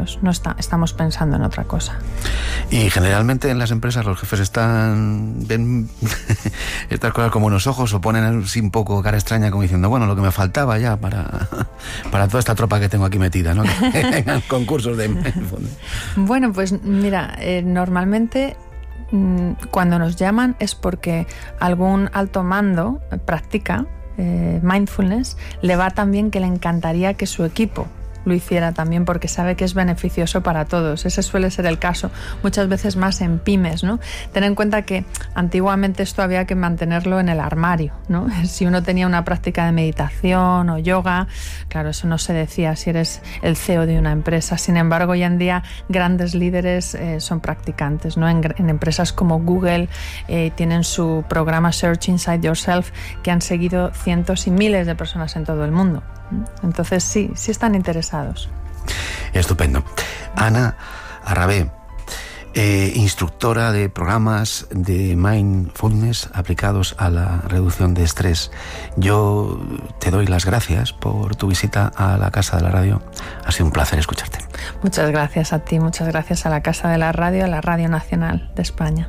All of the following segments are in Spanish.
estamos pensando en otra cosa. Y generalmente en las empresas los jefes ven estas cosas como unos ojos o ponen así un poco cara extraña como diciendo, bueno, lo que me faltaba ya para toda esta tropa que tengo aquí metida, ¿no? Que vengan concursos de... Bueno, pues mira, normalmente cuando nos llaman es porque algún alto mando practica mindfulness, le va tan bien que le encantaría que su equipo lo hiciera también, porque sabe que es beneficioso para todos. Ese suele ser el caso, muchas veces más en pymes, ¿no? Ten en cuenta que antiguamente esto había que mantenerlo en el armario, ¿no? Si uno tenía una práctica de meditación o yoga, claro, eso no se decía si eres el CEO de una empresa. Sin embargo, hoy en día grandes líderes son practicantes, ¿no? En empresas como Google tienen su programa Search Inside Yourself, que han seguido cientos y miles de personas en todo el mundo. Entonces sí están interesados. Estupendo. Ana Arrabé, instructora de programas de mindfulness aplicados a la reducción de estrés. Yo te doy las gracias por tu visita a la Casa de la Radio. Ha sido un placer escucharte. Muchas gracias a ti, muchas gracias a la Casa de la Radio, a la Radio Nacional de España.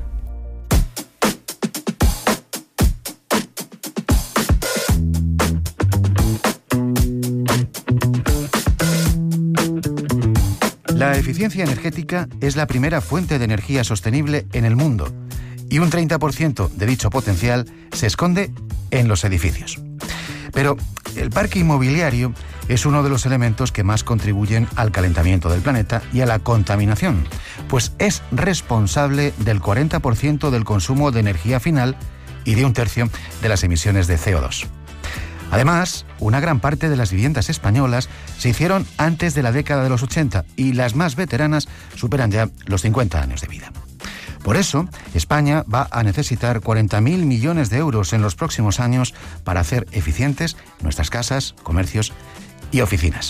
La eficiencia energética es la primera fuente de energía sostenible en el mundo y un 30% de dicho potencial se esconde en los edificios. Pero el parque inmobiliario es uno de los elementos que más contribuyen al calentamiento del planeta y a la contaminación, pues es responsable del 40% del consumo de energía final y de un tercio de las emisiones de CO2. Además, una gran parte de las viviendas españolas se hicieron antes de la década de los 80 y las más veteranas superan ya los 50 años de vida. Por eso, España va a necesitar 40.000 millones de euros en los próximos años para hacer eficientes nuestras casas, comercios y oficinas.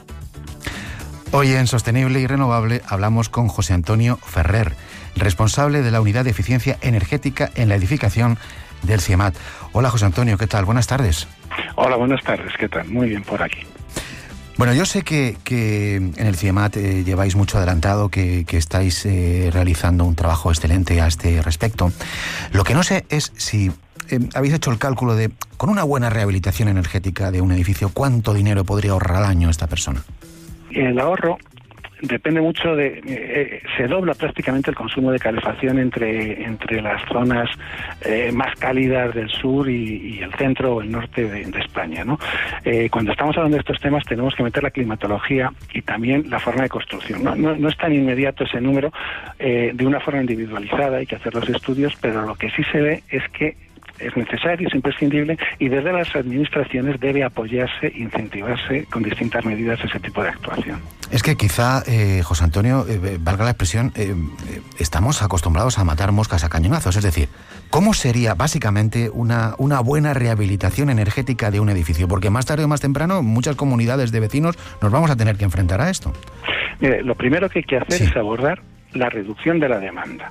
Hoy en Sostenible y Renovable hablamos con José Antonio Ferrer, responsable de la Unidad de Eficiencia Energética en la edificación del CIEMAT. Hola José Antonio, ¿qué tal? Buenas tardes. Hola, buenas tardes, ¿qué tal? Muy bien por aquí. Bueno, yo sé que en el CIEMAT lleváis mucho adelantado, que estáis realizando un trabajo excelente a este respecto. Lo que no sé es si habéis hecho el cálculo de, con una buena rehabilitación energética de un edificio, ¿cuánto dinero podría ahorrar al año esta persona? El ahorro depende mucho se dobla prácticamente el consumo de calefacción entre las zonas más cálidas del sur y el centro o el norte de España, ¿no? Cuando estamos hablando de estos temas tenemos que meter la climatología y también la forma de construcción. No es tan inmediato ese número, de una forma individualizada, hay que hacer los estudios, pero lo que sí se ve es que es necesario, es imprescindible, y desde las administraciones debe apoyarse, incentivarse con distintas medidas ese tipo de actuación. Es que quizá, José Antonio, valga la expresión, estamos acostumbrados a matar moscas a cañonazos. Es decir, ¿cómo sería básicamente una buena rehabilitación energética de un edificio? Porque más tarde o más temprano muchas comunidades de vecinos nos vamos a tener que enfrentar a esto. Mire, lo primero que hay que hacer es abordar la reducción de la demanda.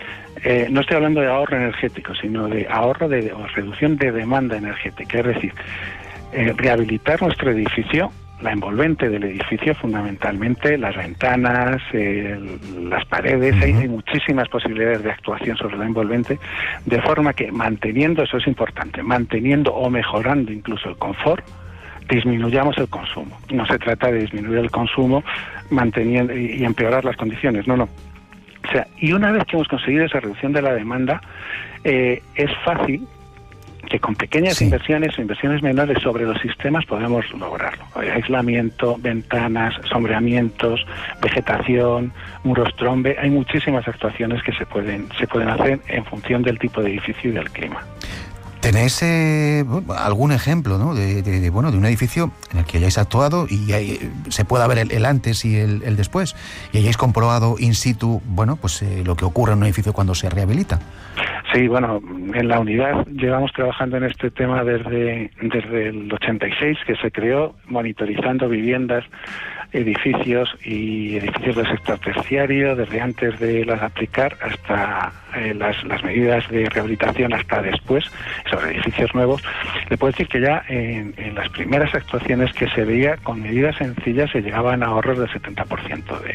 No estoy hablando de ahorro energético, sino de ahorro o reducción de demanda energética. Es decir, rehabilitar nuestro edificio, la envolvente del edificio fundamentalmente, las ventanas, las paredes, hay muchísimas posibilidades de actuación sobre la envolvente, de forma que manteniendo, eso es importante, manteniendo o mejorando incluso el confort, disminuyamos el consumo. No se trata de disminuir el consumo manteniendo y empeorar las condiciones, no. O sea, y una vez que hemos conseguido esa reducción de la demanda, es fácil que con pequeñas inversiones o inversiones menores sobre los sistemas podemos lograrlo. Aislamiento, ventanas, sombreamientos, vegetación, muros trombe, hay muchísimas actuaciones que se pueden hacer en función del tipo de edificio y del clima. ¿Tenéis algún ejemplo, ¿no? de un edificio en el que hayáis actuado y se pueda ver el antes y el después, y hayáis comprobado in situ, lo que ocurre en un edificio cuando se rehabilita? Sí, en la unidad llevamos trabajando en este tema desde el 86, que se creó monitorizando viviendas, edificios del sector terciario, desde antes de las aplicar hasta las medidas de rehabilitación hasta después, sobre edificios nuevos. Le puedo decir que ya en las primeras actuaciones que se veía, con medidas sencillas se llegaban a ahorros del 70%